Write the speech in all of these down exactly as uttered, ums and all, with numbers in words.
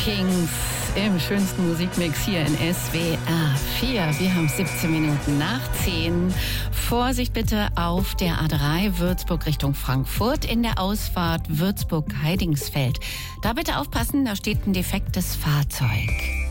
Kings im schönsten Musikmix hier in S W R vier. Wir haben siebzehn Minuten nach zehn. Vorsicht bitte auf der A drei Würzburg Richtung Frankfurt in der Ausfahrt Würzburg-Heidingsfeld. Da bitte aufpassen, da steht ein defektes Fahrzeug.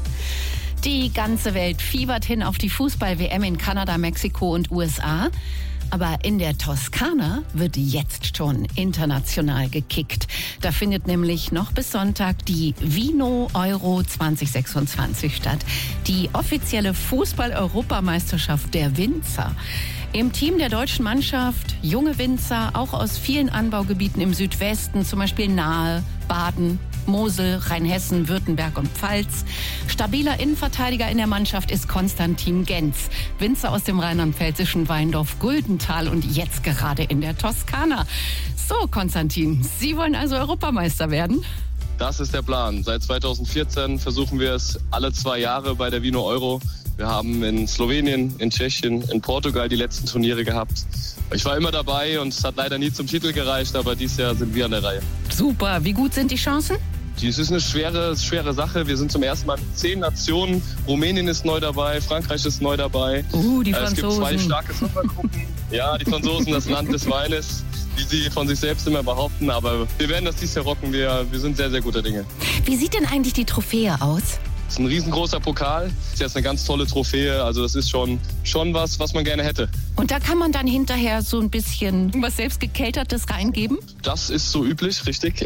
Die ganze Welt fiebert hin auf die Fußball-W M in Kanada, Mexiko und U S A. Aber in der Toskana wird jetzt schon international gekickt. Da findet nämlich noch bis Sonntag die Vino Euro zwanzig sechsundzwanzig statt. Die offizielle Fußball-Europameisterschaft der Winzer. Im Team der deutschen Mannschaft junge Winzer, auch aus vielen Anbaugebieten im Südwesten, zum Beispiel Nahe, Baden, Mosel, Rheinhessen, Württemberg und Pfalz. Stabiler Innenverteidiger in der Mannschaft ist Konstantin Genz, Winzer aus dem rheinland-pfälzischen Weindorf Guldental und jetzt gerade in der Toskana. So, Konstantin, Sie wollen also Europameister werden? Das ist der Plan. Seit zweitausendvierzehn versuchen wir es alle zwei Jahre bei der Vino Euro. Wir haben in Slowenien, in Tschechien, in Portugal die letzten Turniere gehabt. Ich war immer dabei und es hat leider nie zum Titel gereicht, aber dieses Jahr sind wir an der Reihe. Super. Wie gut sind die Chancen? Es ist eine schwere, schwere Sache. Wir sind zum ersten Mal mit zehn Nationen. Rumänien ist neu dabei, Frankreich ist neu dabei. Uh, die Franzosen. Es gibt zwei starke Supergruppen. Ja, die Franzosen, das Land des Weines, wie sie von sich selbst immer behaupten. Aber wir werden das dieses Jahr rocken. Wir, wir sind sehr, sehr guter Dinge. Wie sieht denn eigentlich die Trophäe aus? Das ist ein riesengroßer Pokal. Das ist jetzt eine ganz tolle Trophäe. Also das ist schon, schon was, was man gerne hätte. Und da kann man dann hinterher so ein bisschen was selbstgekeltertes reingeben? Das ist so üblich, richtig.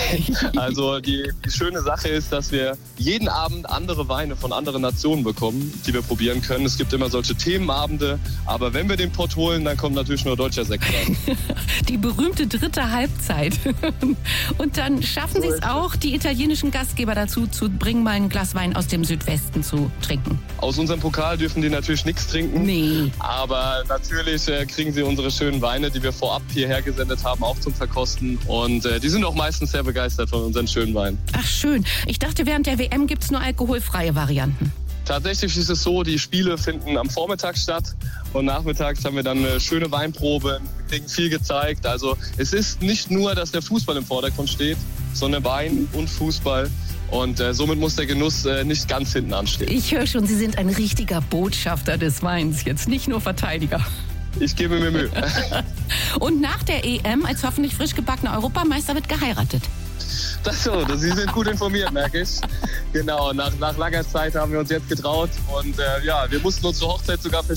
Also die, die schöne Sache ist, dass wir jeden Abend andere Weine von anderen Nationen bekommen, die wir probieren können. Es gibt immer solche Themenabende. Aber wenn wir den Pott holen, dann kommt natürlich nur deutscher Sekt rein. Die berühmte dritte Halbzeit. Und dann schaffen Sie es auch, die italienischen Gastgeber dazu zu bringen, mal ein Glas Wein aus dem Südwesten zu trinken. Aus unserem Pokal dürfen die natürlich nichts trinken. Nee. Aber natürlich äh, kriegen sie unsere schönen Weine, die wir vorab hierher gesendet haben, auch zum Verkosten. Und äh, die sind auch meistens sehr begeistert von unseren schönen Weinen. Ach schön. Ich dachte, während der W M gibt es nur alkoholfreie Varianten. Tatsächlich ist es so, die Spiele finden am Vormittag statt und nachmittags haben wir dann eine schöne Weinprobe, wir kriegen viel gezeigt. Also es ist nicht nur, dass der Fußball im Vordergrund steht, sondern Wein und Fußball. Und äh, somit muss der Genuss äh, nicht ganz hinten anstehen. Ich höre schon, Sie sind ein richtiger Botschafter des Weins, jetzt nicht nur Verteidiger. Ich gebe mir Mühe. Und nach der E M als hoffentlich frisch gebackener Europameister wird geheiratet. Das so, Sie sind gut informiert, merke ich. Genau, nach, nach langer Zeit haben wir uns jetzt getraut. Und äh, ja, wir mussten unsere Hochzeit sogar